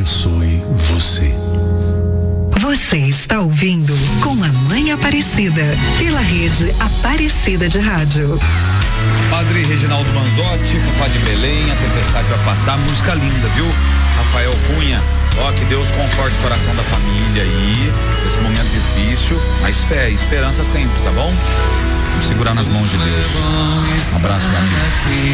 abençoe você. Você está ouvindo Com a Mãe Aparecida, pela rede Aparecida de Rádio. Padre Reginaldo Manzotti, Fafá de Belém, A Tempestade Vai Passar, música linda, viu? Rafael Cunha, que Deus conforte o coração da família aí, nesse momento difícil, mas fé e esperança sempre, tá bom? Vamos segurar nas mãos de Deus. Um abraço, meu amigo.